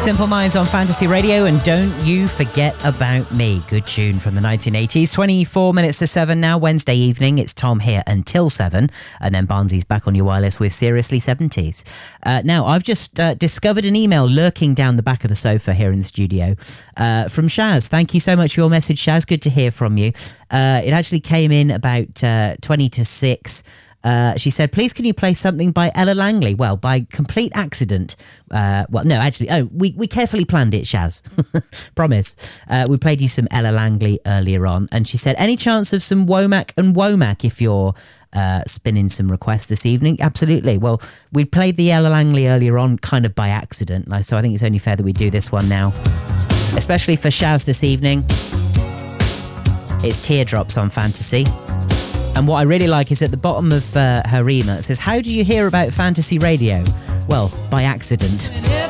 Simple Minds on Fantasy Radio, and Don't You Forget About Me. Good tune from the 1980s. 24 minutes to 7 now, Wednesday evening. It's Tom here until 7, and then Barnsley's back on your wireless with Seriously 70s. Now, I've just discovered an email lurking down the back of the sofa here in the studio from Shaz. Thank you so much for your message, Shaz. Good to hear from you. It actually came in about 20 to 6. She said, please can you play something by Ella Langley? Well, by complete accident. We carefully planned it, Shaz. Promise. We played you some Ella Langley earlier on. And she said, any chance of some Womack and Womack if you're spinning some requests this evening? Absolutely. Well, we played the Ella Langley earlier on kind of by accident. So I think it's only fair that we do this one now. Especially for Shaz this evening. It's Teardrops on Fantasy. And what I really like is at the bottom of her email, it says, how did you hear about Fantasy Radio? Well, by accident.